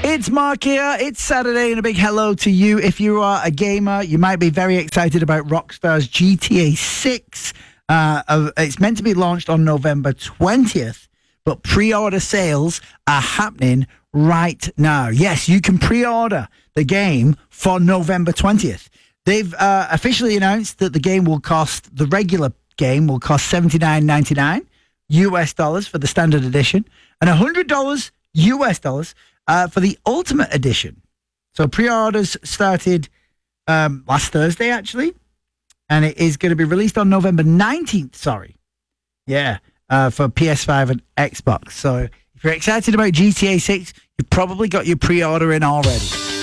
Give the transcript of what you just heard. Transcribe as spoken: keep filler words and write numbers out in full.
It's Mark here. It's Saturday, and a big hello to you. If you are a gamer, you might be very excited about Rockstar's G T A six. Uh, uh, it's meant to be launched on November twentieth, but pre-order sales are happening right now. Yes, you can pre-order the game for November twentieth. They've uh, officially announced that the game will cost, the regular game will cost seventy-nine ninety-nine U S dollars for the standard edition and one hundred dollars U S dollars uh, for the Ultimate Edition. So pre-orders started um, last Thursday, actually, and it is going to be released on November nineteenth, sorry. Yeah, uh, for P S five and Xbox. So if you're excited about G T A six, you've probably got your pre-order in already.